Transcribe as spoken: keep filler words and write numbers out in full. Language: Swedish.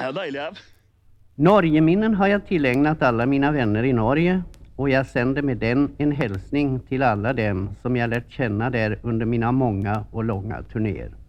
Ja, dejliga. Norgeminnen har jag tillägnat alla mina vänner i Norge, och jag sänder med den en hälsning till alla dem som jag lärt känna där under mina många och långa turnéer.